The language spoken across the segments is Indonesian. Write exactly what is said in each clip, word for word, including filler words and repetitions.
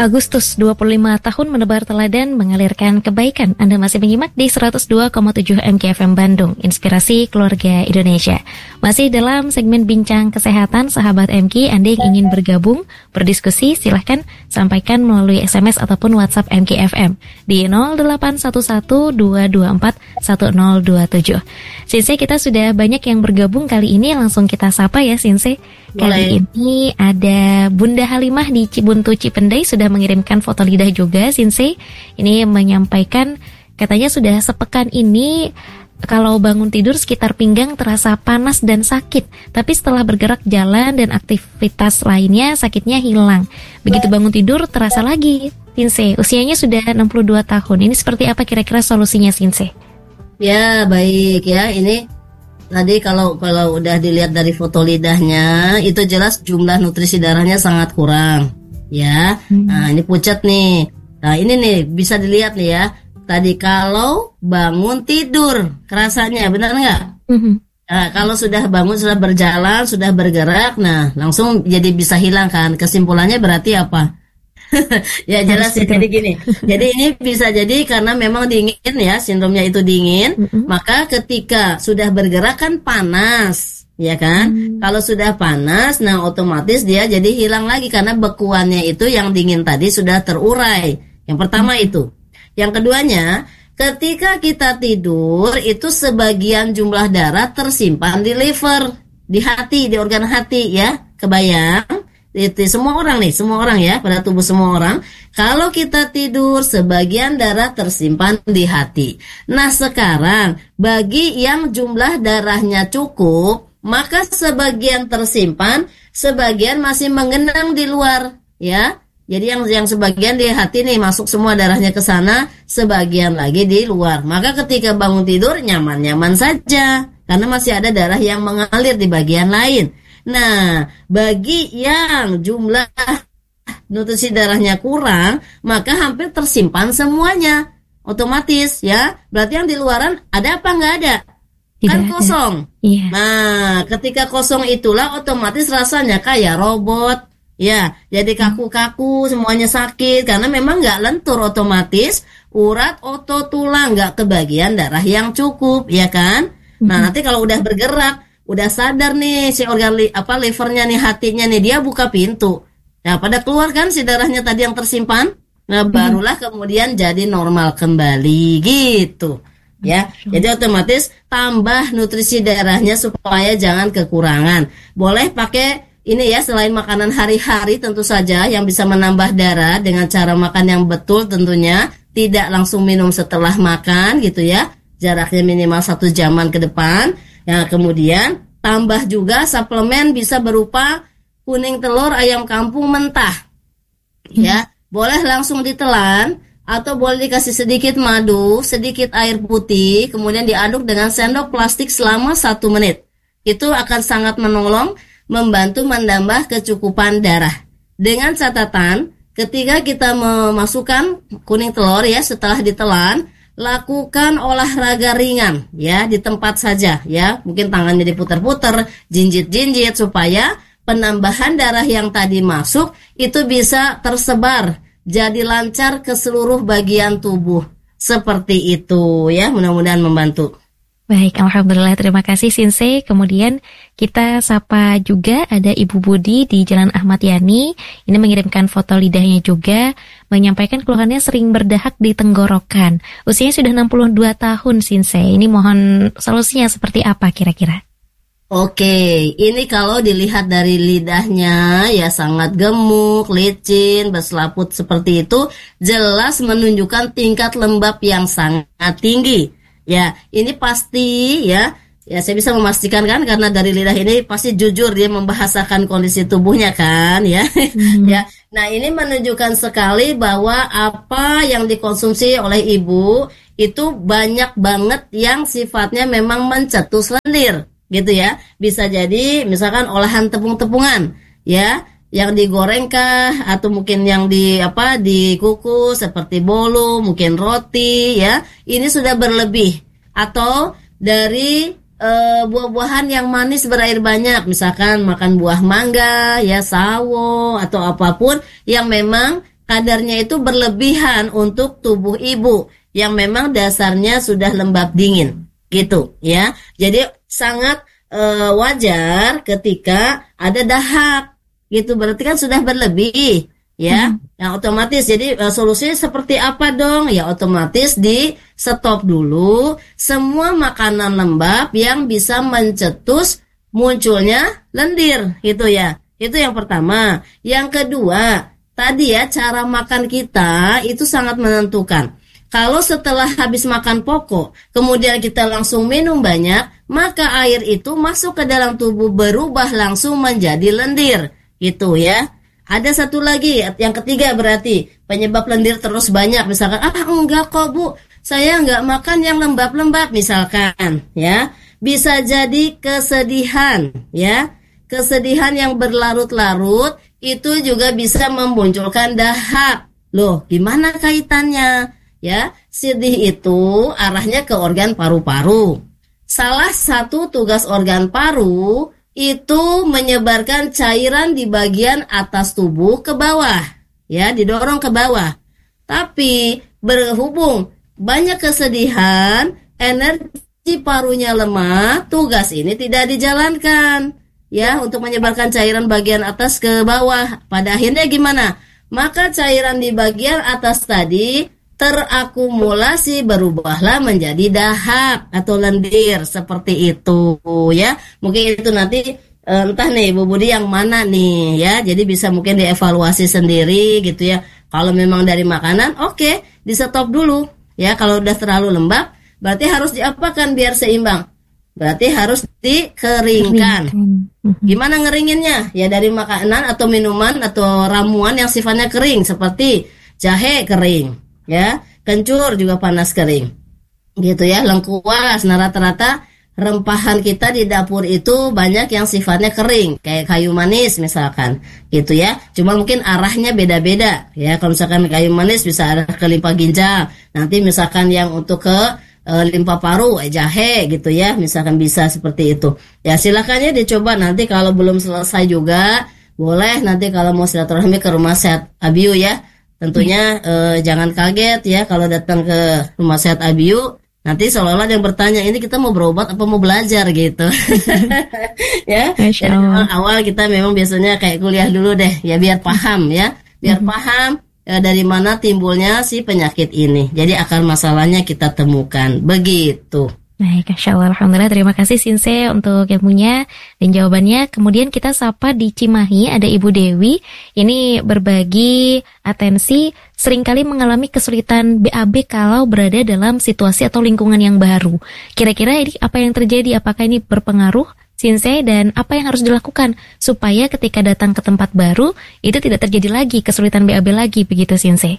Agustus, dua puluh lima tahun menebar teladan, mengalirkan kebaikan. Anda masih menyimak di seratus dua koma tujuh M K F M Bandung, Inspirasi Keluarga Indonesia. Masih dalam segmen Bincang Kesehatan, sahabat M K, Anda yang ingin bergabung, berdiskusi, silahkan sampaikan melalui S M S ataupun WhatsApp M K F M di nol delapan satu satu dua dua empat satu nol dua tujuh. Sinse, kita sudah banyak yang bergabung kali ini, langsung kita sapa ya Sinse. Kali ini ada Bunda Halimah di Cibuntu Cipendei sudah mengirimkan foto lidah juga, Sinse. Ini menyampaikan katanya sudah sepekan ini kalau bangun tidur sekitar pinggang terasa panas dan sakit, tapi setelah bergerak jalan dan aktivitas lainnya sakitnya hilang. Begitu bangun tidur terasa lagi, Sinse. Usianya sudah enam puluh dua tahun. Ini seperti apa kira-kira solusinya, Sinse? Ya, baik ya. Ini tadi kalau kalau udah dilihat dari foto lidahnya, itu jelas jumlah nutrisi darahnya sangat kurang, ya. Hmm. Nah, ini pucat nih. Nah, ini nih bisa dilihat nih ya. Tadi kalau bangun tidur, kerasanya benar nggak? Hmm. Nah, kalau sudah bangun, sudah berjalan, sudah bergerak, nah langsung jadi bisa hilang kan. Kesimpulannya berarti apa? Ya jelas ya, jadi gini. Jadi ini bisa jadi karena memang dingin ya, sindromnya itu dingin. Mm-hmm. Maka ketika sudah bergerak kan panas, ya kan? Mm. Kalau sudah panas, nah otomatis dia jadi hilang lagi karena bekuannya itu yang dingin tadi sudah terurai. Yang pertama mm. itu. Yang keduanya, ketika kita tidur itu sebagian jumlah darah tersimpan di liver, di hati, di organ hati ya. Kebayang? Itu semua orang nih, semua orang ya, pada tubuh semua orang. Kalau kita tidur, sebagian darah tersimpan di hati. Nah sekarang, bagi yang jumlah darahnya cukup, maka sebagian tersimpan, sebagian masih mengenang di luar, ya. Jadi yang yang sebagian di hati nih masuk semua darahnya ke sana, sebagian lagi di luar. Maka ketika bangun tidur nyaman-nyaman saja, karena masih ada darah yang mengalir di bagian lain. Nah, bagi yang jumlah nutrisi darahnya kurang, maka hampir tersimpan semuanya. Otomatis ya, berarti yang di luaran ada apa nggak ada? Tidak kan kosong. Iya. Nah, ketika kosong itulah otomatis rasanya kayak robot. Ya, jadi kaku-kaku, semuanya sakit. Karena memang nggak lentur otomatis, urat, otot, tulang nggak kebagian darah yang cukup, ya kan? Nah, nanti kalau udah bergerak, udah sadar nih si organ li, apa livernya nih, hatinya nih, dia buka pintu. Nah, pada keluar kan si darahnya tadi yang tersimpan. Nah, barulah kemudian jadi normal kembali gitu. Ya. Jadi otomatis tambah nutrisi darahnya supaya jangan kekurangan. Boleh pakai ini ya, selain makanan hari-hari tentu saja yang bisa menambah darah dengan cara makan yang betul tentunya. Tidak langsung minum setelah makan gitu ya. Jaraknya minimal satu jaman ke depan. Nah, kemudian tambah juga suplemen bisa berupa kuning telur ayam kampung mentah. Ya, boleh langsung ditelan atau boleh dikasih sedikit madu, sedikit air putih, kemudian diaduk dengan sendok plastik selama satu menit. Itu akan sangat menolong, membantu menambah kecukupan darah. Dengan catatan, ketika kita memasukkan kuning telur ya setelah ditelan, lakukan olahraga ringan ya di tempat saja ya, mungkin tangannya diputar-putar, jinjit-jinjit supaya penambahan darah yang tadi masuk itu bisa tersebar jadi lancar ke seluruh bagian tubuh. Seperti itu ya, mudah-mudahan membantu. Baik, alhamdulillah, terima kasih Sinse. Kemudian kita sapa juga ada Ibu Budi di Jalan Ahmad Yani. Ini mengirimkan foto lidahnya juga, menyampaikan keluhannya sering berdahak di tenggorokan. Usianya sudah enam puluh dua tahun Sinse. Ini mohon solusinya seperti apa kira-kira? Oke, ini kalau dilihat dari lidahnya ya sangat gemuk, licin, berselaput seperti itu, jelas menunjukkan tingkat lembab yang sangat tinggi. Ya, ini pasti ya, ya saya bisa memastikan kan karena dari lidah ini pasti jujur dia membahasakan kondisi tubuhnya kan ya. Mm-hmm. Ya. Nah, ini menunjukkan sekali bahwa apa yang dikonsumsi oleh ibu itu banyak banget yang sifatnya memang mencetus lendir gitu ya. Bisa jadi misalkan olahan tepung-tepungan ya, yang digoreng kah atau mungkin yang di apa dikukus seperti bolu, mungkin roti ya. Ini sudah berlebih. Atau dari e, buah-buahan yang manis berair banyak, misalkan makan buah mangga ya, sawo atau apapun yang memang kadarnya itu berlebihan untuk tubuh ibu yang memang dasarnya sudah lembab dingin, gitu ya. Jadi sangat e, wajar ketika ada dahak, gitu berarti kan sudah berlebih, ya. Hmm. Yang otomatis jadi e, solusinya seperti apa dong? Ya otomatis di stop dulu semua makanan lembab yang bisa mencetus munculnya lendir, gitu ya. Itu yang pertama. Yang kedua, tadi ya cara makan kita itu sangat menentukan. Kalau setelah habis makan pokok, kemudian kita langsung minum banyak, maka air itu masuk ke dalam tubuh berubah langsung menjadi lendir, gitu ya. Ada satu lagi, yang ketiga berarti penyebab lendir terus banyak. Misalkan, ah enggak kok bu, saya enggak makan yang lembab-lembab misalkan, ya. Bisa jadi kesedihan, ya. Kesedihan yang berlarut-larut itu juga bisa memunculkan dahak. Loh, gimana kaitannya? Ya, sedih itu arahnya ke organ paru-paru. Salah satu tugas organ paru itu menyebarkan cairan di bagian atas tubuh ke bawah, ya, didorong ke bawah. Tapi berhubung banyak kesedihan, energi parunya lemah, tugas ini tidak dijalankan. Ya, untuk menyebarkan cairan bagian atas ke bawah. Pada akhirnya gimana? Maka cairan di bagian atas tadi terakumulasi, berubahlah menjadi dahak atau lendir seperti itu, ya. Mungkin itu nanti entah nih Bu Budi yang mana nih, ya. Jadi bisa mungkin dievaluasi sendiri gitu ya. Kalau memang dari makanan, oke, okay, di stop dulu, ya. Kalau udah terlalu lembab, berarti harus diapakan biar seimbang? Berarti harus dikeringkan. Gimana ngeringinnya? Ya dari makanan atau minuman atau ramuan yang sifatnya kering seperti jahe kering, ya, kencur juga panas kering, gitu ya, lengkuas. Nah rata-rata rempahan kita di dapur itu banyak yang sifatnya kering, kayak kayu manis misalkan, gitu ya. Cuma mungkin arahnya beda-beda, ya. Kalau misalkan kayu manis bisa arah ke limpa ginjal, nanti misalkan yang untuk ke E, limpa paru, eh, jahe gitu ya, misalkan bisa seperti itu. Ya silakannya dicoba, nanti kalau belum selesai juga boleh nanti kalau mau silaturahmi ke rumah sehat Abiu ya. Tentunya e, jangan kaget ya kalau datang ke rumah sehat Abiu nanti seolah-olah yang bertanya ini kita mau berobat apa mau belajar gitu. Ya. Jadi awal kita memang biasanya kayak kuliah dulu deh ya biar paham ya, biar mm-hmm. paham Ya, dari mana timbulnya si penyakit ini. Jadi akar masalahnya kita temukan. Begitu. Baik, Masya Allah, Alhamdulillah. Terima kasih Sinse untuk ilmunya dan jawabannya. Kemudian kita sapa di Cimahi, ada Ibu Dewi. Ini berbagi atensi, seringkali mengalami kesulitan B A B kalau berada dalam situasi atau lingkungan yang baru. Kira-kira ini apa yang terjadi? Apakah ini berpengaruh, Sinse, dan apa yang harus dilakukan supaya ketika datang ke tempat baru itu tidak terjadi lagi kesulitan B A B lagi, begitu Sinse?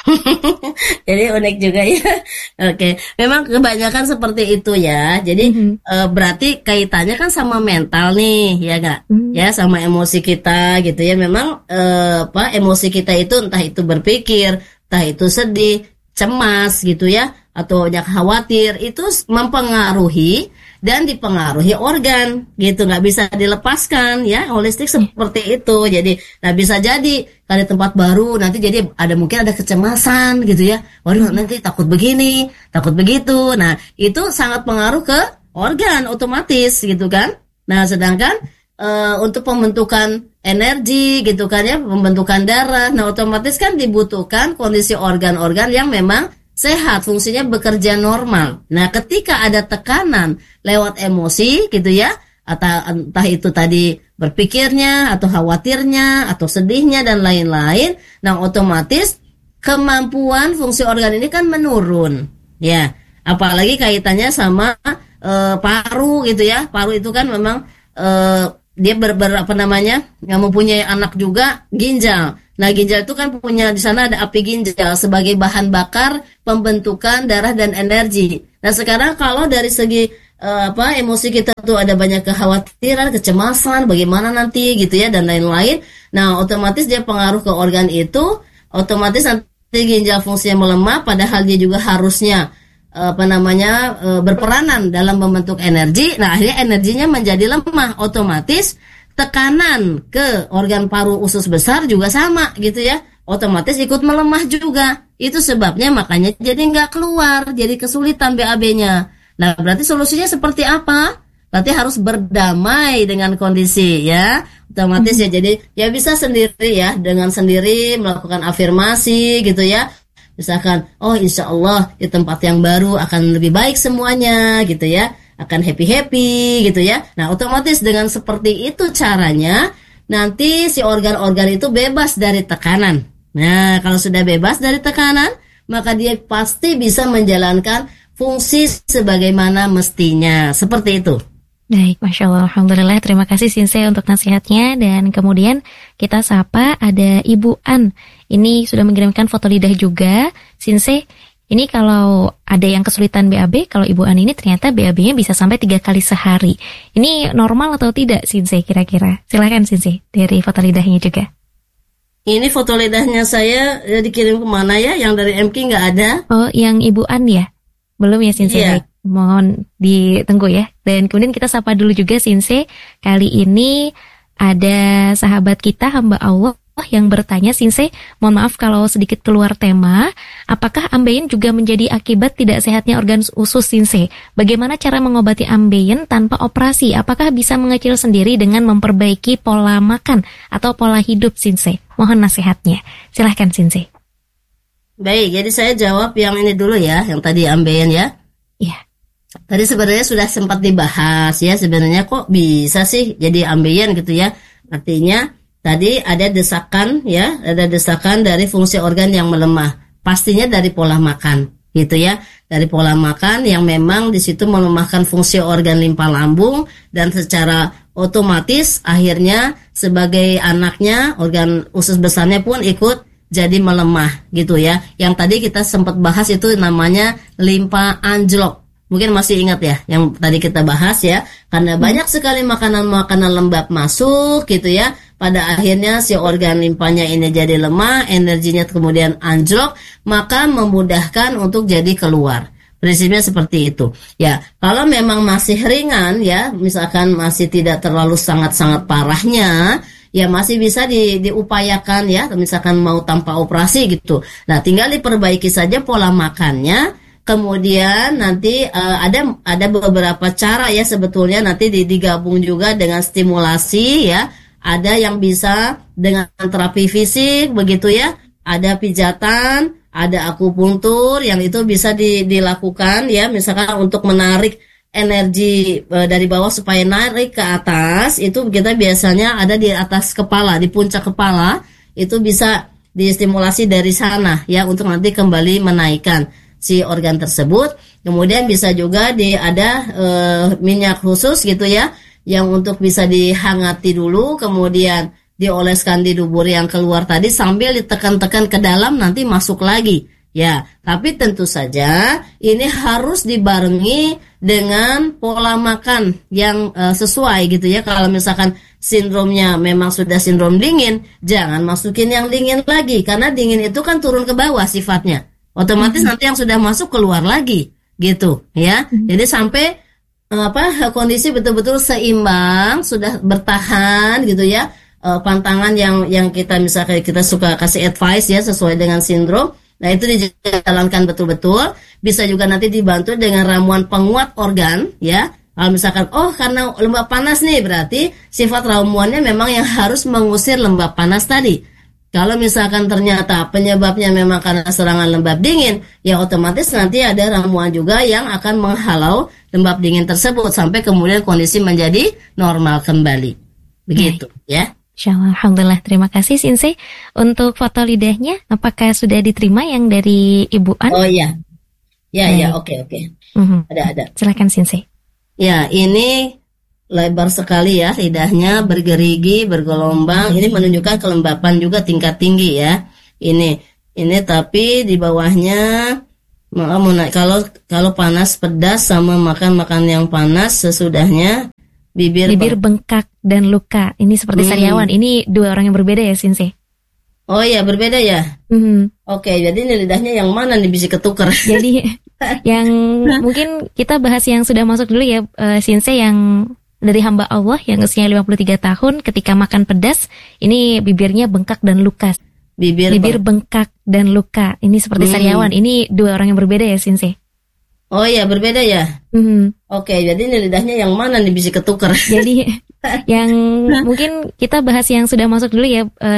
Jadi unik juga ya. Oke, memang kebanyakan seperti itu ya. Jadi mm-hmm. e, berarti kaitannya kan sama mental nih, ya nggak? Mm-hmm. Ya sama emosi kita gitu ya. Memang e, apa emosi kita itu entah itu berpikir, entah itu sedih, cemas gitu ya, atau banyak khawatir, itu mempengaruhi dan dipengaruhi organ gitu, nggak bisa dilepaskan ya. Holistik seperti itu. Jadi nah bisa jadi kalau di tempat baru nanti jadi ada mungkin ada kecemasan gitu ya, waduh nanti takut begini takut begitu. Nah itu sangat pengaruh ke organ otomatis gitu kan. Nah sedangkan e, untuk pembentukan energi gitu kan ya, pembentukan darah, nah otomatis kan dibutuhkan kondisi organ-organ yang memang sehat, fungsinya bekerja normal. Nah, ketika ada tekanan lewat emosi gitu ya, atau entah itu tadi berpikirnya, atau khawatirnya, atau sedihnya dan lain-lain, nah otomatis kemampuan fungsi organ ini kan menurun. Ya, apalagi kaitannya sama e, paru gitu ya. Paru itu kan memang e, dia ber, ber apa namanya? yang mempunyai anak juga ginjal. Nah, ginjal itu kan punya di sana ada api ginjal sebagai bahan bakar pembentukan darah dan energi. Nah, sekarang kalau dari segi uh, apa emosi kita tuh ada banyak kekhawatiran, kecemasan, bagaimana nanti gitu ya dan lain-lain. Nah, otomatis dia pengaruh ke organ itu, otomatis nanti ginjal fungsinya melemah padahal dia juga harusnya uh, apa namanya uh, berperanan dalam membentuk energi. Nah, akhirnya energinya menjadi lemah, otomatis tekanan ke organ paru usus besar juga sama gitu ya. otomatis ikut melemah juga. Itu sebabnya makanya jadi nggak keluar, jadi kesulitan B A B-nya. Nah, berarti solusinya seperti apa? Berarti harus berdamai dengan kondisi ya. Otomatis hmm. ya jadi ya bisa sendiri ya, dengan sendiri melakukan afirmasi gitu ya. Misalkan, oh insya Allah di tempat yang baru akan lebih baik semuanya gitu ya, akan happy-happy gitu ya. Nah, otomatis dengan seperti itu caranya, nanti si organ-organ itu bebas dari tekanan. Nah, kalau sudah bebas dari tekanan, maka dia pasti bisa menjalankan fungsi sebagaimana mestinya. Seperti itu. Baik, Masya Allah, Alhamdulillah, terima kasih Sinsei untuk nasihatnya. Dan kemudian kita sapa ada Ibu An. Ini sudah mengirimkan foto lidah juga. Sinsei, ini kalau ada yang kesulitan B A B, kalau Ibu An ini ternyata B A B-nya bisa sampai tiga kali sehari. Ini normal atau tidak Sinsei kira-kira? Silakan Sinsei, dari foto lidahnya juga. Ini foto lidahnya saya ya, dikirim kemana ya? Yang dari M K nggak ada? Oh, yang Ibu An ya? Belum ya Sinsei? Iya. Mohon ditunggu ya. Dan kemudian kita sapa dulu juga Sinsei. Kali ini ada sahabat kita hamba Allah yang bertanya, Sinsei, mohon maaf kalau sedikit keluar tema, apakah ambeien juga menjadi akibat tidak sehatnya organ usus Sinsei? Bagaimana cara mengobati ambeien tanpa operasi? Apakah bisa mengecil sendiri dengan memperbaiki pola makan atau pola hidup Sinsei? Mohon nasihatnya. Silahkan Sinsei. Baik, jadi saya jawab yang ini dulu ya, yang tadi ambeien ya. Iya. Tadi sebenarnya sudah sempat dibahas ya, sebenarnya kok bisa sih jadi ambeien gitu ya. Artinya tadi ada desakan ya, ada desakan dari fungsi organ yang melemah. Pastinya dari pola makan gitu ya. Dari pola makan yang memang di situ melemahkan fungsi organ limpa lambung, dan secara otomatis akhirnya sebagai anaknya organ usus besarnya pun ikut jadi melemah gitu ya. Yang tadi kita sempat bahas itu namanya limpa anjlok. Mungkin masih ingat ya yang tadi kita bahas ya. Karena hmm. banyak sekali makanan-makanan lembab masuk gitu ya. Pada akhirnya si organ limpanya ini jadi lemah, energinya kemudian anjlok, maka memudahkan untuk jadi keluar. Prinsipnya seperti itu. Ya, kalau memang masih ringan ya, misalkan masih tidak terlalu sangat-sangat parahnya, ya masih bisa di, diupayakan ya, misalkan mau tanpa operasi gitu. Nah, tinggal diperbaiki saja pola makannya. Kemudian nanti uh, ada ada beberapa cara ya sebetulnya nanti digabung juga dengan stimulasi ya. Ada yang bisa dengan terapi fisik begitu ya. Ada pijatan, ada akupuntur yang itu bisa di, dilakukan ya, misalkan untuk menarik energi e, dari bawah supaya naik ke atas. Itu kita biasanya ada di atas kepala, di puncak kepala, itu bisa distimulasi dari sana ya untuk nanti kembali menaikkan si organ tersebut. Kemudian bisa juga di ada e, minyak khusus gitu ya, yang untuk bisa dihangati dulu, kemudian dioleskan di dubur yang keluar tadi sambil ditekan-tekan ke dalam, nanti masuk lagi. Ya, tapi tentu saja ini harus dibarengi dengan pola makan yang uh, sesuai gitu ya. Kalau misalkan sindromnya memang sudah sindrom dingin, jangan masukin yang dingin lagi, karena dingin itu kan turun ke bawah sifatnya. Otomatis mm-hmm. nanti yang sudah masuk keluar lagi gitu ya. Mm-hmm. Jadi sampai uh, apa kondisi betul-betul seimbang, sudah bertahan gitu ya. Uh, pantangan yang yang kita misalkan kita suka kasih advice ya sesuai dengan sindrom. Nah, itu dijalankan betul-betul. Bisa juga nanti dibantu dengan ramuan penguat organ ya. Kalau misalkan oh karena lembab panas nih, berarti sifat ramuannya memang yang harus mengusir lembab panas tadi. Kalau misalkan ternyata penyebabnya memang karena serangan lembab dingin, ya otomatis nanti ada ramuan juga yang akan menghalau lembab dingin tersebut sampai kemudian kondisi menjadi normal kembali. Begitu ya. Insyaallah, alhamdulillah, terima kasih Sinsei. Untuk foto lidahnya, apakah sudah diterima yang dari Ibu An? Oh iya, ya ya, oke oke, uh-huh. ada ada. Silakan Sinsei. Ya, ini lebar sekali ya lidahnya, bergerigi, bergelombang. Ini menunjukkan kelembapan juga tingkat tinggi ya. Ini ini tapi di bawahnya mau naik. Kalau kalau panas pedas sama makan makan yang panas sesudahnya. Bibir, Bibir bengkak dan luka. Ini seperti hmm. sariawan. Ini dua orang yang berbeda ya, Sinsei? Oh iya, berbeda ya? Hmm. Oke, jadi ini lidahnya yang mana nih bisa ketukar? Jadi yang mungkin kita bahas yang sudah masuk dulu ya, uh, Sinsei, yang dari hamba Allah yang usianya lima puluh tiga tahun ketika makan pedas, ini bibirnya bengkak dan luka. bibir, bibir bengkak dan luka. Ini seperti Hmm. sariawan. Ini dua orang yang berbeda ya, Sensei? Oh iya, berbeda ya. Hmm. Oke, jadi ini lidahnya yang mana nih bisa ketukar? Jadi yang mungkin kita bahas yang sudah masuk dulu ya, eh,